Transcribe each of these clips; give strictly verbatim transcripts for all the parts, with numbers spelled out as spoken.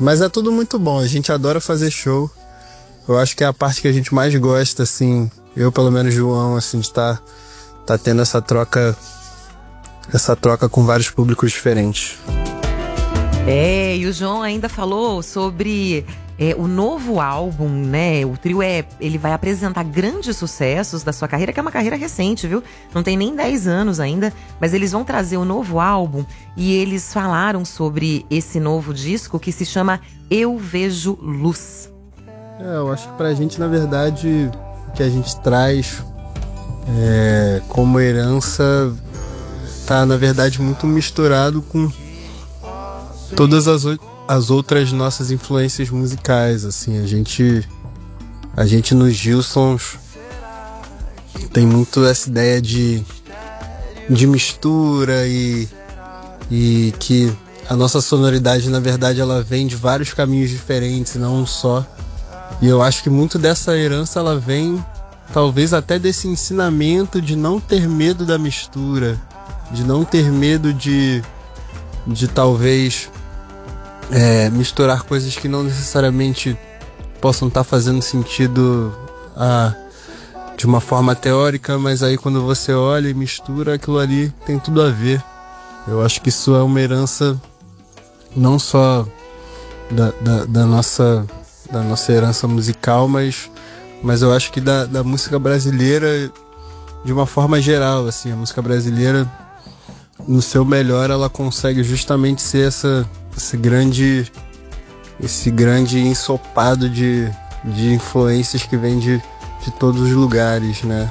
Mas é tudo muito bom, a gente adora fazer show. Eu acho que é a parte que a gente mais gosta, assim, eu pelo menos, João, assim, de estar tá, tá tendo essa troca, essa troca com vários públicos diferentes. É, e o João ainda falou sobre é, o novo álbum, né? O trio é, ele vai apresentar grandes sucessos da sua carreira, que é uma carreira recente, viu? Não tem nem dez anos ainda, mas eles vão trazer o novo álbum e eles falaram sobre esse novo disco que se chama Eu Vejo Luz. É, eu acho que pra gente, na verdade, o que a gente traz é, como herança tá, na verdade, muito misturado com todas as, as outras nossas influências musicais, assim, a gente a gente nos Gilsons tem muito essa ideia de de mistura e e que a nossa sonoridade, na verdade, ela vem de vários caminhos diferentes, não um só. E eu acho que muito dessa herança ela vem talvez até desse ensinamento de não ter medo da mistura, de não ter medo de de talvez É, misturar coisas que não necessariamente possam estar fazendo sentido ah, de uma forma teórica, mas aí quando você olha e mistura, aquilo ali tem tudo a ver. Eu acho que isso é uma herança não só da, da, da, nossa, da nossa herança musical, mas, mas eu acho que da, da música brasileira de uma forma geral. Assim, a música brasileira, no seu melhor, ela consegue justamente ser essa esse grande esse grande ensopado de, de influências que vem de, de todos os lugares, né?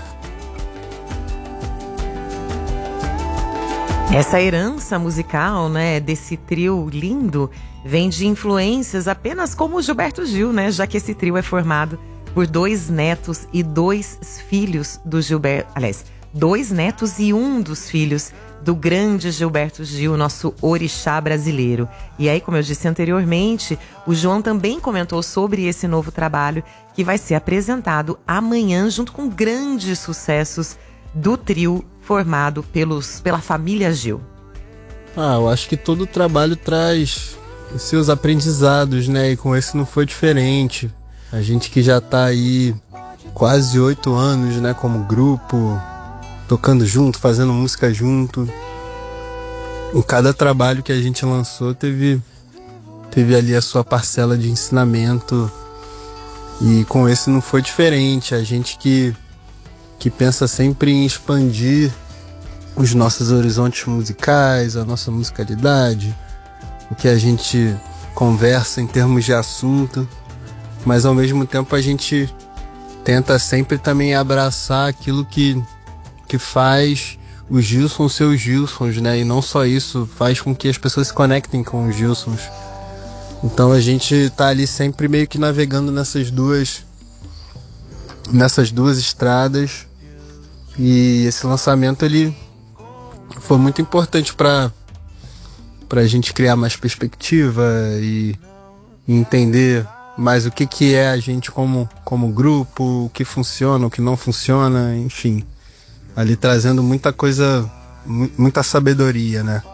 Essa herança musical, né, desse trio lindo, vem de influências apenas como o Gilberto Gil, né? Já que esse trio é formado por dois netos e dois filhos do Gilberto, aliás, dois netos e um dos filhos do grande Gilberto Gil, nosso orixá brasileiro. E aí, como eu disse anteriormente, o João também comentou sobre esse novo trabalho que vai ser apresentado amanhã junto com grandes sucessos do trio formado pelos, pela família Gil. Ah, eu acho que todo o trabalho traz os seus aprendizados, né? E com esse não foi diferente. A gente que já tá aí quase oito anos, né, como grupo, tocando junto, fazendo música junto. Em cada trabalho que a gente lançou teve, teve ali a sua parcela de ensinamento. E com esse não foi diferente. A gente que, que pensa sempre em expandir os nossos horizontes musicais, a nossa musicalidade, o que a gente conversa em termos de assunto. Mas ao mesmo tempo a gente tenta sempre também abraçar aquilo que que faz os Gilsons ser os Gilsons, né? E não só isso, faz com que as pessoas se conectem com os Gilsons. Então a gente tá ali sempre meio que navegando nessas duas nessas duas estradas. E esse lançamento, ele foi muito importante para pra gente criar mais perspectiva e, e entender mais o que que é a gente como, como grupo, o que funciona, o que não funciona, enfim. Ali trazendo muita coisa, muita sabedoria, né?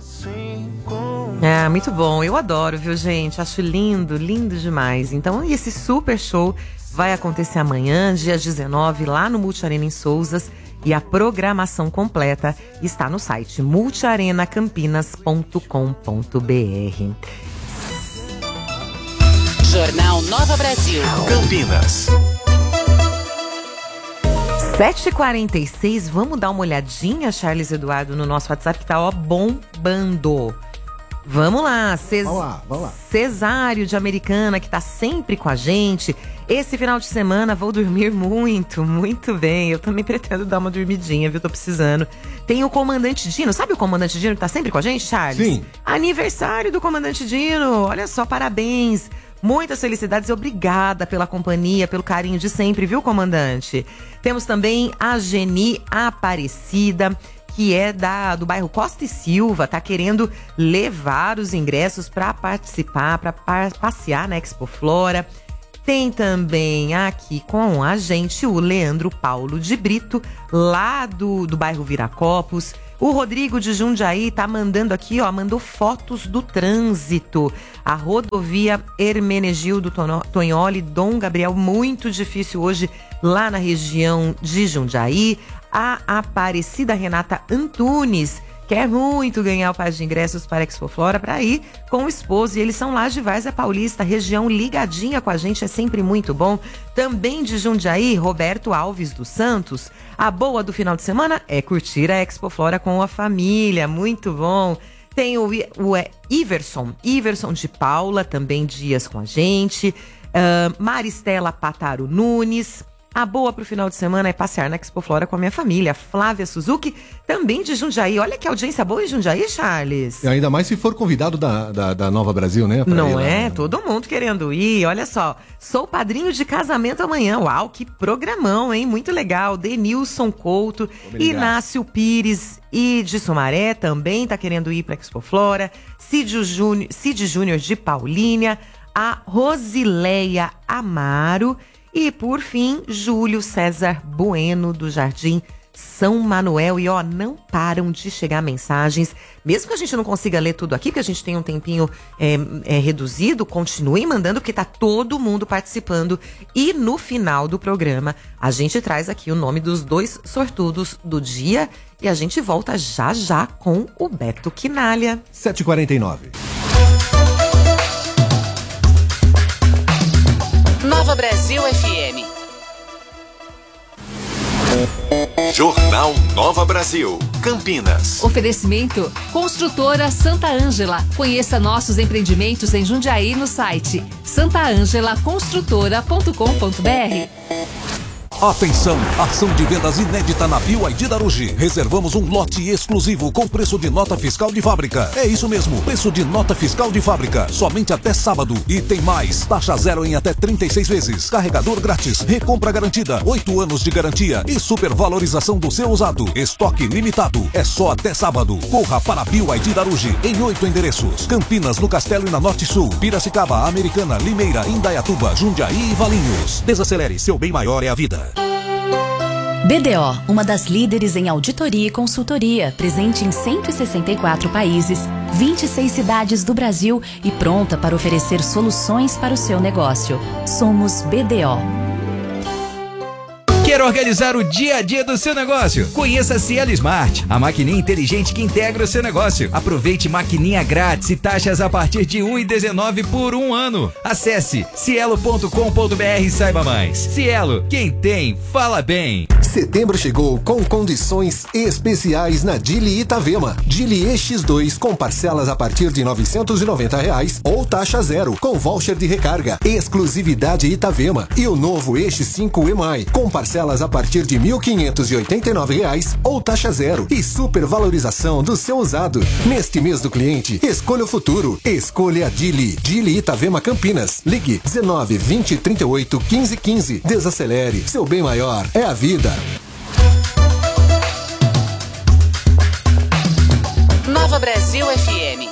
É, muito bom. Eu adoro, viu, gente? Acho lindo, lindo demais. Então, esse super show vai acontecer amanhã, dia dezenove, lá no Multiarena em Souzas. E a programação completa está no site multiarena campinas ponto com ponto b r. Jornal Nova Brasil. Campinas. sete e quarenta e seis, vamos dar uma olhadinha, Charles Eduardo, no nosso WhatsApp que tá, ó, bombando. Vamos lá, Ces... vamos lá, vamos lá. Cesário de Americana, que tá sempre com a gente. Esse final de semana vou dormir muito, muito bem. Eu também pretendo dar uma dormidinha, viu? Tô precisando. Tem o Comandante Dino, sabe o Comandante Dino que tá sempre com a gente, Charles? Sim. Aniversário do Comandante Dino, olha só, parabéns. Muitas felicidades e obrigada pela companhia, pelo carinho de sempre, viu, comandante? Temos também a Geni Aparecida, que é da, do bairro Costa e Silva, tá querendo levar os ingressos para participar, para passear na Expo Flora. Tem também aqui com a gente o Leandro Paulo de Brito, lá do, do bairro Viracopos, O Rodrigo de Jundiaí tá mandando aqui, ó, mandou fotos do trânsito. A rodovia Hermenegildo Tognoli, Dom Gabriel, muito difícil hoje lá na região de Jundiaí. A Aparecida Renata Antunes quer muito ganhar o par de ingressos para a Expoflora para ir com o esposo. E eles são lá de Várzea Paulista, região ligadinha com a gente, é sempre muito bom. Também de Jundiaí, Roberto Alves dos Santos. A boa do final de semana é curtir a Expoflora com a família, muito bom. Tem o, o Iverson, Iverson de Paula, também dias com a gente. Uh, Maristela Pataro Nunes. A boa pro final de semana é passear na Expoflora com a minha família. Flávia Suzuki, também de Jundiaí. Olha que audiência boa em Jundiaí, Charles. E ainda mais se for convidado da, da, da Nova Brasil, né? Não é? Lá. Todo mundo querendo ir. Olha só, sou padrinho de casamento amanhã. Uau, que programão, hein? Muito legal. Denilson Couto, Inácio Pires e de Sumaré também tá querendo ir pra Expoflora. Cid Júnior, Cid Júnior de Paulínia. A Rosileia Amaro. E, por fim, Júlio César Bueno, do Jardim São Manuel. E, ó, não param de chegar mensagens. Mesmo que a gente não consiga ler tudo aqui, porque a gente tem um tempinho é, é, reduzido, continuem mandando, porque tá todo mundo participando. E, no final do programa, a gente traz aqui o nome dos dois sortudos do dia. E a gente volta já já com o Beto Quinalha. sete e quarenta e nove. Nova Brasil F M. Jornal Nova Brasil, Campinas. Oferecimento Construtora Santa Ângela. Conheça nossos empreendimentos em Jundiaí no site santa ângela construtora ponto com ponto br. Atenção, ação de vendas inédita na B Y D Darugi. Reservamos um lote exclusivo com preço de nota fiscal de fábrica. É isso mesmo, preço de nota fiscal de fábrica, somente até sábado. E tem mais, taxa zero em até trinta e seis vezes, carregador grátis, recompra garantida, oito anos de garantia e supervalorização do seu usado. Estoque limitado, é só até sábado. Corra para B Y D Darugi em oito endereços: Campinas, no Castelo e na Norte Sul, Piracicaba, Americana, Limeira, Indaiatuba, Jundiaí e Valinhos. Desacelere, seu bem maior é a vida. B D O, uma das líderes em auditoria e consultoria, presente em cento e sessenta e quatro países, vinte e seis cidades do Brasil e pronta para oferecer soluções para o seu negócio. Somos B D O. Quer organizar o dia a dia do seu negócio? Conheça a Cielo Smart, a maquininha inteligente que integra o seu negócio. Aproveite maquininha grátis e taxas a partir de um real e dezenove centavos por um ano. Acesse cielo ponto com ponto br e saiba mais. Cielo, quem tem, fala bem. Setembro chegou com condições especiais na Dili Itavema. Dili E X dois com parcelas a partir de novecentos e noventa reais ou taxa zero com voucher de recarga. Exclusividade Itavema. E o novo E X cinco E M I com parcelas a partir de mil quinhentos e oitenta e nove reais ou taxa zero e supervalorização do seu usado. Neste mês do cliente, escolha o futuro. Escolha a Dili. Dili Itavema Campinas. Ligue dezenove, vinte, trinta e oito, quinze, quinze. Desacelere. Seu bem maior é a vida. Nova Brasil F M.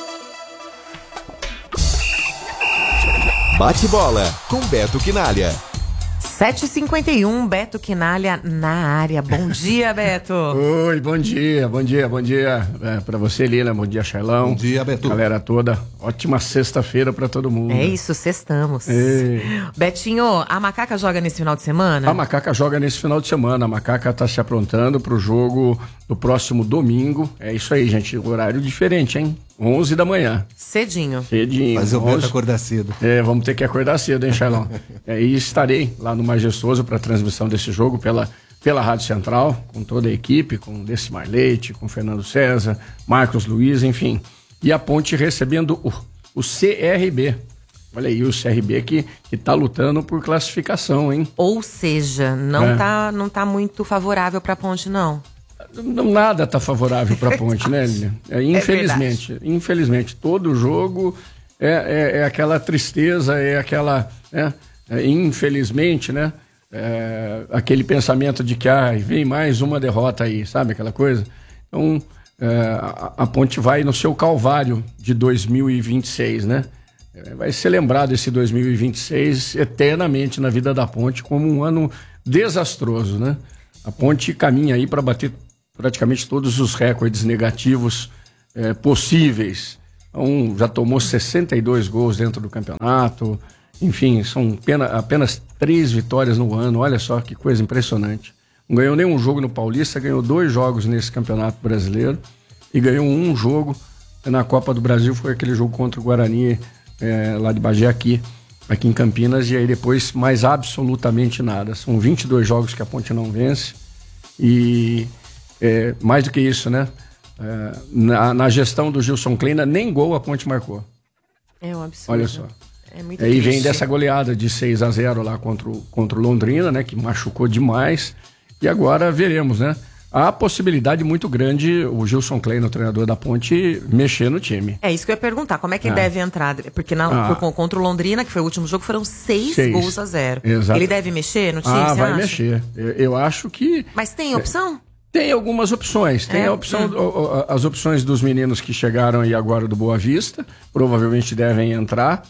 Bate bola com Beto Quinalha. sete e cinquenta e um, Beto Quinalha na área. Bom dia, Beto. Oi, bom dia, bom dia, bom dia é, pra você, Lila, bom dia, Charlão. Bom dia, Beto. Galera toda, ótima sexta-feira pra todo mundo. É isso, sextamos. Ei. Betinho, a Macaca joga nesse final de semana? A Macaca joga nesse final de semana, a Macaca tá se aprontando pro jogo do próximo domingo. É isso aí, gente, horário diferente, hein? onze da manhã. Cedinho. Cedinho. Fazer o Beto acordar cedo. É, vamos ter que acordar cedo, hein, Charlão? é, e estarei lá no Majestoso para a transmissão desse jogo pela, pela Rádio Central, com toda a equipe, com Decimar Leite, com Fernando César, Marcos Luiz, enfim. E a Ponte recebendo o, o C R B. Olha aí, o C R B que, que tá lutando por classificação, hein? Ou seja, não, é. tá, não tá muito favorável para a Ponte, não. Não, nada tá favorável para a Ponte, né, Lilian? É, infelizmente, é infelizmente, todo jogo é, é, é aquela tristeza, é aquela, né, é, infelizmente, né, é, aquele pensamento de que ah, vem mais uma derrota aí, sabe aquela coisa? Então, é, a, a Ponte vai no seu calvário de dois mil e vinte e seis, né? É, vai ser lembrado esse dois mil e vinte e seis eternamente na vida da Ponte como um ano desastroso, né? A Ponte caminha aí para bater praticamente todos os recordes negativos é, possíveis. Um, já tomou sessenta e dois gols dentro do campeonato. Enfim, são pena, apenas três vitórias no ano. Olha só que coisa impressionante. Não ganhou nenhum jogo no Paulista, ganhou dois jogos nesse Campeonato Brasileiro e ganhou um jogo na Copa do Brasil. Foi aquele jogo contra o Guarani, é, lá de Bagé, aqui, aqui em Campinas. E aí depois mais absolutamente nada. São vinte e dois jogos que a Ponte não vence. E é, mais do que isso, né? É, na, na gestão do Gilson Kleina, nem gol a Ponte marcou. É um absurdo. Olha só. É muito Aí triste. vem dessa goleada de seis a zero lá contra o, contra o Londrina, né? Que machucou demais. E agora veremos, né? Há possibilidade muito grande o Gilson Kleina, o treinador da Ponte, mexer no time. É isso que eu ia perguntar. Como é que Ah. deve entrar? Porque na, Ah. por- contra o Londrina, que foi o último jogo, foram seis, Seis. gols a zero. Exato. Ele deve mexer no time, Ah, você vai acha? mexer. Eu, eu acho que... Mas tem opção? Tem algumas opções. Tem É? a opção, Hum. o- o- as opções dos meninos que chegaram aí agora do Boa Vista, provavelmente devem entrar.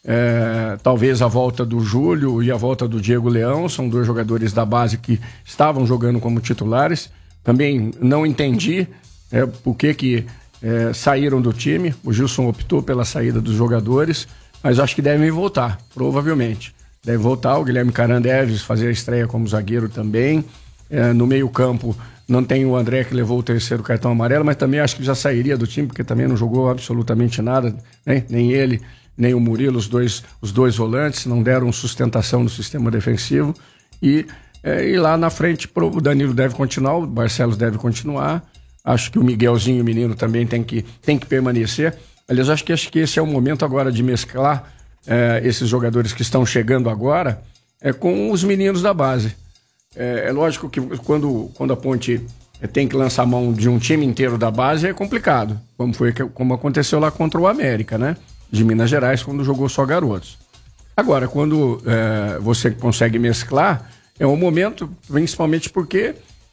É, talvez a volta do Júlio e a volta do Diego Leão, são dois jogadores da base que estavam jogando como titulares. Também não entendi é, por que, que é, saíram do time. O Gilson optou pela saída dos jogadores, mas acho que devem voltar, provavelmente. Deve voltar o Guilherme Carandeves fazer a estreia como zagueiro também. É, no meio-campo não tem o André, que levou o terceiro cartão amarelo, mas também acho que já sairia do time, porque também não jogou absolutamente nada, né? Nem ele, nem o Murilo, os dois, os dois volantes, não deram sustentação no sistema defensivo. E, é, e lá na frente o Danilo deve continuar, o Barcelos deve continuar. Acho que o Miguelzinho, o menino, também tem que, tem que permanecer. Aliás, acho que, acho que esse é o momento agora de mesclar é, esses jogadores que estão chegando agora é, com os meninos da base. É, é lógico que quando, quando a Ponte tem que lançar mão de um time inteiro da base é complicado, como, foi, como aconteceu lá contra o América, né? De Minas Gerais, quando jogou só garotos. Agora, quando é, você consegue mesclar, é um momento, principalmente porque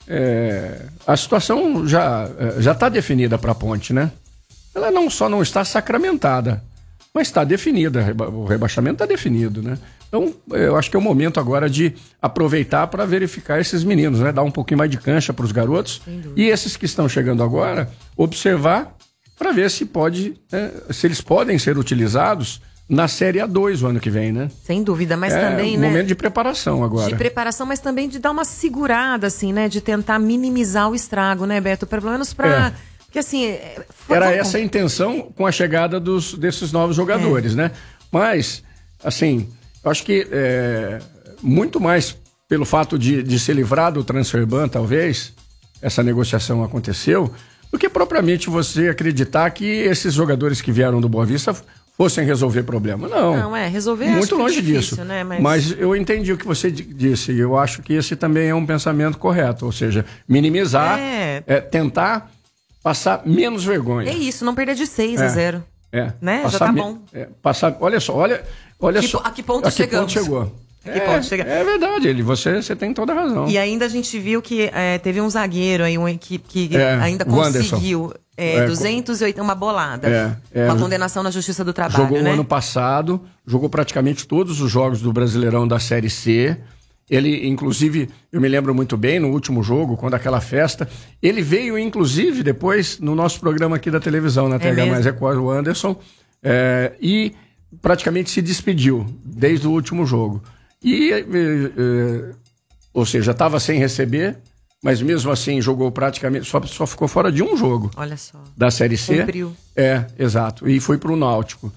é, a situação já já está definida para a Ponte, né? Ela não só não está sacramentada, mas está definida, o rebaixamento está definido, né? Então, eu acho que é o momento agora de aproveitar para verificar esses meninos, né? Dar um pouquinho mais de cancha para os garotos e esses que estão chegando agora, observar para ver se pode, né? Se eles podem ser utilizados na Série A dois o ano que vem, né? Sem dúvida, mas é também, um né? momento de preparação agora. De preparação, mas também de dar uma segurada, assim, né? De tentar minimizar o estrago, né, Beto? Pelo menos para... É. Porque, assim... é, foi- Era vamos- essa a intenção com a chegada dos, desses novos jogadores, É. né? Mas, assim, eu acho que é, muito mais pelo fato de, de se livrar do transfer ban, talvez, essa negociação aconteceu, do que propriamente você acreditar que esses jogadores que vieram do Boa Vista fossem resolver problema. Não. Não, é, resolver acho Muito que é longe difícil, disso. né? Mas... Mas... eu entendi o que você di- disse e eu acho que esse também é um pensamento correto, ou seja, minimizar, É. é, tentar passar menos vergonha. É isso, não perder de seis É. a zero. É. Né? Já Passar tá me- bom. é, passar, olha só, olha, olha Que só. po- a que ponto a que chegamos? ponto chegou? A que é, ponto chega- é verdade, ele, você, você tem toda a razão. E ainda a gente viu que é, teve um zagueiro aí, um que, que É, ainda o Anderson. conseguiu é, É, duzentos e oito, uma bolada. É, é. Uma condenação na Justiça do Trabalho, Jogou né? o ano passado, jogou praticamente todos os jogos do Brasileirão da Série C. Ele, inclusive, eu me lembro muito bem, no último jogo, quando aquela festa, ele veio, inclusive, depois no nosso programa aqui da televisão, na T H mais Record, o Anderson, é, e praticamente se despediu desde o último jogo. E, é, é, ou seja, estava sem receber, mas mesmo assim jogou praticamente, só, só ficou fora de um jogo. Olha só. Da Série C. Cumpriu. É, exato. E foi para o Náutico.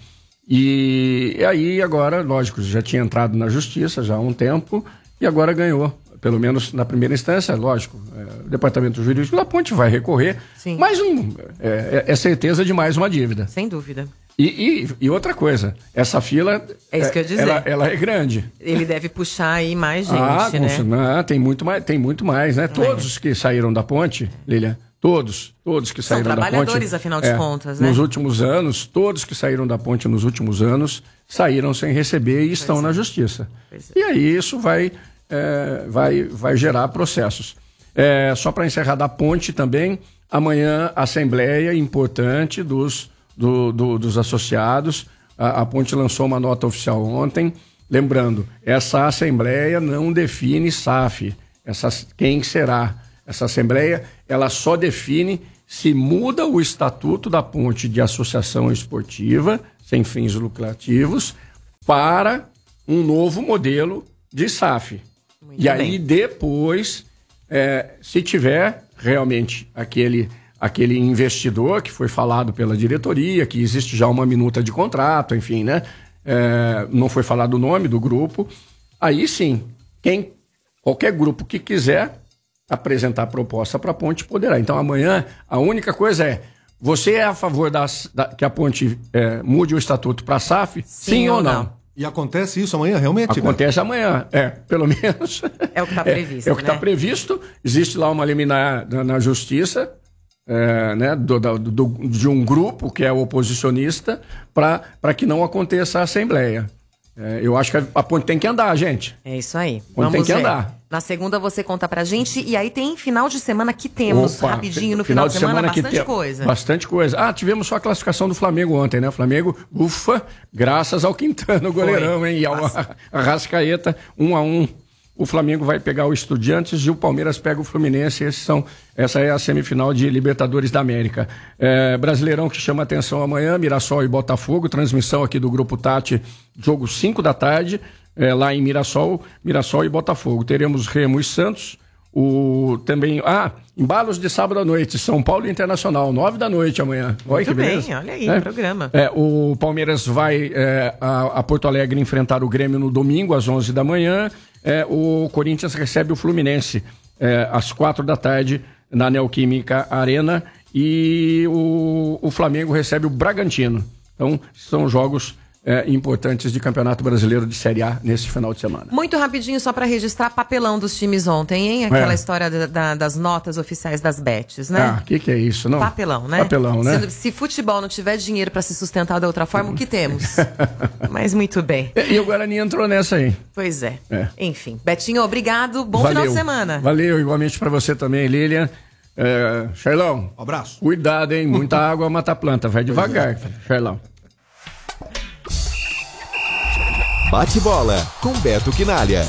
E, e aí agora, lógico, já tinha entrado na justiça já há um tempo e agora ganhou. Pelo menos na primeira instância, lógico. É, o departamento jurídico da Ponte vai recorrer. Sim. Mais um. É, é certeza de mais uma dívida. Sem dúvida. E, e, e outra coisa, essa fila. É isso que eu ia dizer. Ela, ela é grande. Ele deve puxar aí mais gente, ah, né? com- não, tem muito mais, tem muito mais, né? Todos os que saíram da Ponte, Lilian, todos, todos que São saíram da Ponte. trabalhadores, afinal de contas, né? Nos últimos anos, todos que saíram da Ponte nos últimos anos saíram sem receber e estão na justiça. E aí isso vai, é, vai, vai gerar processos. É, só para encerrar da Ponte também, amanhã assembleia importante dos, do, do- dos associados. A, a Ponte lançou uma nota oficial ontem. Lembrando, essa assembleia não define S A F, essa, quem será essa assembleia, ela só define se muda o estatuto da ponte de associação esportiva, sem fins lucrativos, para um novo modelo de S A F. Muito e aí, bem. depois, é, se tiver realmente aquele, aquele investidor que foi falado pela diretoria, que existe já uma minuta de contrato, enfim, né? É, não foi falado o nome do grupo, aí sim, quem, qualquer grupo que quiser apresentar proposta para a ponte poderá. Então, amanhã, a única coisa é, você é a favor das, da, que a ponte é, mude o estatuto para a S A F? Sim, sim ou não? não? E acontece isso amanhã, realmente? Acontece, né? Amanhã, é, pelo menos. É o que está previsto, É, é o que está né? previsto. Existe lá uma liminar na, na justiça, é, né, do, do, do, de um grupo que é o oposicionista, para que não aconteça a assembleia. É, eu acho que a, a ponte tem que andar, gente. É isso aí. A ponte tem que ver. andar. Na segunda você conta pra gente. E aí tem final de semana que temos, Opa, rapidinho, no final, final de semana, semana bastante tem, coisa. Bastante coisa. Ah, tivemos só a classificação do Flamengo ontem, né? O Flamengo, ufa, graças ao Quintana, o goleirão, hein? E ao Arrascaeta, um a um. O Flamengo vai pegar o Estudiantes e o Palmeiras pega o Fluminense. Esses são, essa é a semifinal de Libertadores da América. É, Brasileirão que chama atenção amanhã, Mirassol e Botafogo, transmissão aqui do Grupo Tati, jogo cinco da tarde, é, lá em Mirassol, Mirassol e Botafogo. Teremos Remo e Santos, o também, ah, embalos de sábado à noite, São Paulo Internacional, nove da noite amanhã. Olha Muito que bem, beleza. olha aí, é, programa. É, o Palmeiras vai é, a, a Porto Alegre enfrentar o Grêmio no domingo, às onze da manhã. É, o Corinthians recebe o Fluminense é, às quatro da tarde na Neoquímica Arena e o, o Flamengo recebe o Bragantino. Então, são jogos é, importantes de Campeonato Brasileiro de Série A nesse final de semana. Muito rapidinho, só para registrar, papelão dos times ontem, hein? Aquela É. história da, da, das notas oficiais das bets, né? Ah, o que, que é isso? Não? Papelão, né? Papelão, né? Se, se futebol não tiver dinheiro para se sustentar da outra forma, o que temos? Mas muito bem. E o Guarani entrou nessa aí. Pois é. É. Enfim, Betinho, obrigado. Bom Valeu. final de semana. Valeu, igualmente para você também, Lilian. É, Charlão. Um abraço. Cuidado, hein? Muita água mata a planta. Vai devagar, Charlão. Bate bola com Beto Quinalha.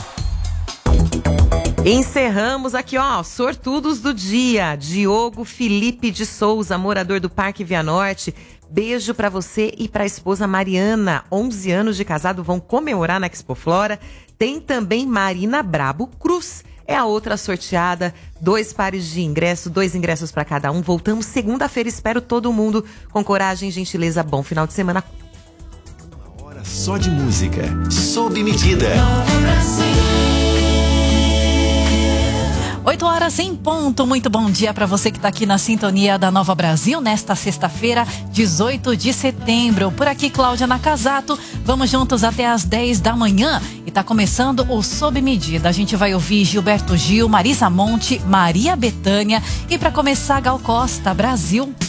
Encerramos aqui, ó, sortudos do dia. Diogo Felipe de Souza, morador do Parque Vianorte. Beijo pra você e pra esposa Mariana. onze anos de casado, vão comemorar na Expo Flora. Tem também Marina Brabo Cruz. É a outra sorteada. Dois pares de ingresso, dois ingressos pra cada um. Voltamos segunda-feira. Espero todo mundo com coragem, gentileza. Bom final de semana. Só de música, sob medida. oito horas em ponto. Muito bom dia para você que está aqui na sintonia da Nova Brasil nesta sexta-feira, dezoito de setembro. Por aqui, Cláudia Nakazato. Vamos juntos até às dez da manhã. E está começando o Sob Medida. A gente vai ouvir Gilberto Gil, Marisa Monte, Maria Bethânia e para começar, Gal Costa, Brasil.